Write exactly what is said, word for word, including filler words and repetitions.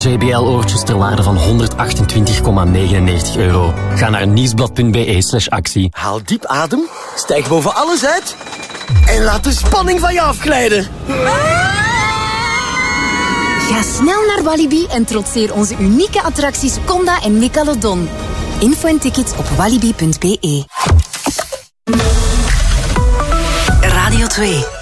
J B L-oortjes ter waarde van honderdachtentwintig komma negenennegentig euro. Ga naar nieuwsblad.be slash actie. Haal diep adem, stijg boven alles uit en laat de spanning van je afglijden. Ga snel naar Walibi en trotseer onze unieke attracties Conda en Nickelodeon. Info en tickets op walibi punt be. Radio twee.